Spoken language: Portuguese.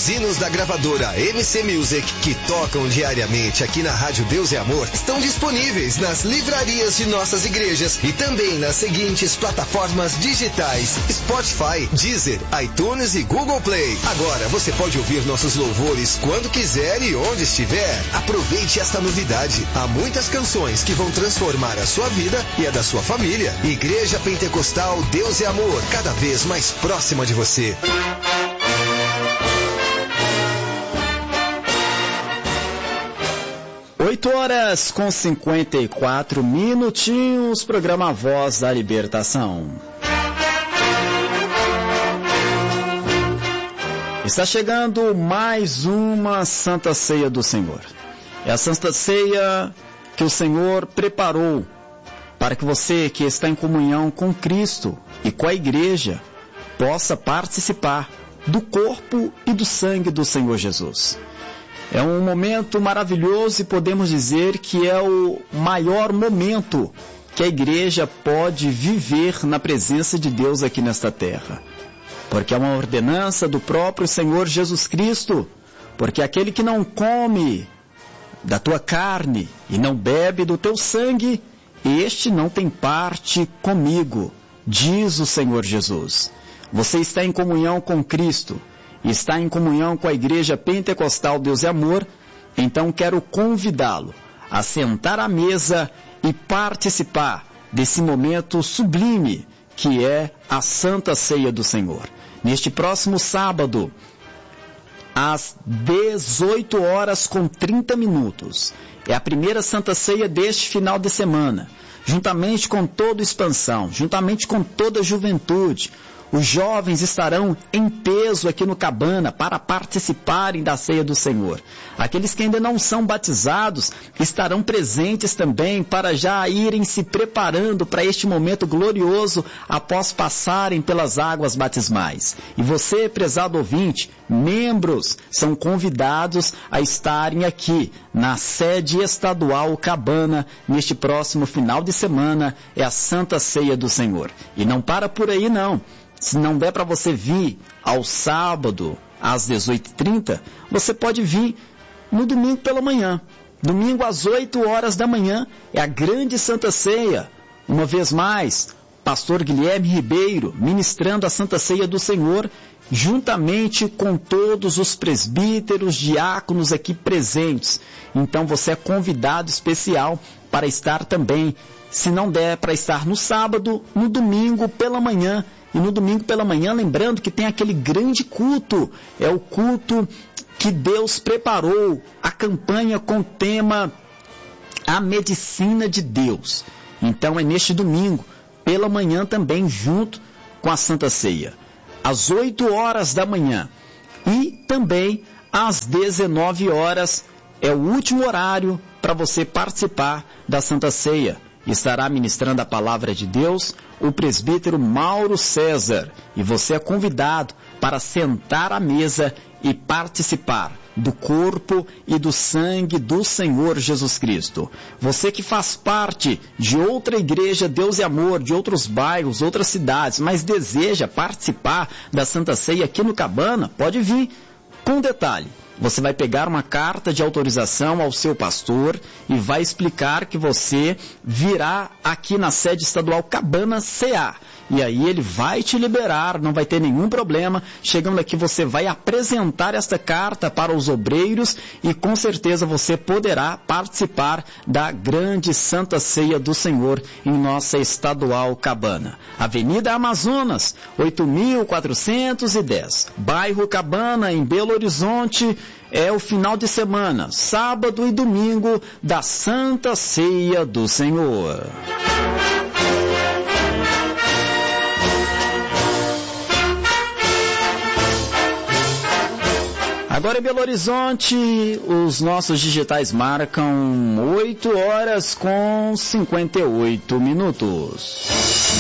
Os hinos da gravadora MC Music, que tocam diariamente aqui na Rádio Deus e Amor, estão disponíveis nas livrarias de nossas igrejas e também nas seguintes plataformas digitais: Spotify, Deezer, iTunes e Google Play. Agora você pode ouvir nossos louvores quando quiser e onde estiver. Aproveite esta novidade. Há muitas canções que vão transformar a sua vida e a da sua família. Igreja Pentecostal Deus e Amor, cada vez mais próxima de você. 8h54, programa Voz da Libertação. Está chegando mais uma Santa Ceia do Senhor. É a Santa Ceia que o Senhor preparou para que você que está em comunhão com Cristo e com a Igreja possa participar do corpo e do sangue do Senhor Jesus. É um momento maravilhoso e podemos dizer que é o maior momento que a igreja pode viver na presença de Deus aqui nesta terra. Porque é uma ordenança do próprio Senhor Jesus Cristo, porque aquele que não come da tua carne e não bebe do teu sangue, este não tem parte comigo, diz o Senhor Jesus. Você está em comunhão com Cristo, está em comunhão com a Igreja Pentecostal Deus e Amor, então quero convidá-lo a sentar à mesa e participar desse momento sublime que é a Santa Ceia do Senhor. Neste próximo sábado, às 18h30, é a primeira Santa Ceia deste final de semana, juntamente com toda a expansão, juntamente com toda a juventude. Os jovens estarão em peso aqui no Cabana para participarem da Ceia do Senhor. Aqueles que ainda não são batizados estarão presentes também para já irem se preparando para este momento glorioso após passarem pelas águas batismais. E você, prezado ouvinte, membros, são convidados a estarem aqui na sede estadual Cabana neste próximo final de semana. É a Santa Ceia do Senhor. E não para por aí não. Se não der para você vir ao sábado, às 18h30, você pode vir no domingo pela manhã. Domingo às 8h da manhã é a grande Santa Ceia. Uma vez mais, pastor Guilherme Ribeiro ministrando a Santa Ceia do Senhor, juntamente com todos os presbíteros, diáconos aqui presentes. Então você é convidado especial para estar também, se não der para estar no sábado, no domingo pela manhã. E no domingo pela manhã, lembrando que tem aquele grande culto, é o culto que Deus preparou, a campanha com o tema A Medicina de Deus. Então é neste domingo, pela manhã também, junto com a Santa Ceia, às 8h da manhã. E também às 19h é o último horário para você participar da Santa Ceia. Estará ministrando a palavra de Deus o presbítero Mauro César. E você é convidado para sentar à mesa e participar do corpo e do sangue do Senhor Jesus Cristo. Você que faz parte de outra igreja Deus e Amor, de outros bairros, outras cidades, mas deseja participar da Santa Ceia aqui no Cabana, pode vir. Com detalhe, você vai pegar uma carta de autorização ao seu pastor e vai explicar que você virá aqui na sede estadual Cabana CA. E aí ele vai te liberar, não vai ter nenhum problema. Chegando aqui você vai apresentar esta carta para os obreiros e com certeza você poderá participar da grande Santa Ceia do Senhor em nossa estadual Cabana. Avenida Amazonas, 8.410, bairro Cabana, em Belo Horizonte. É o final de semana, sábado e domingo, da Santa Ceia do Senhor. Agora em Belo Horizonte, os nossos digitais marcam 8h58.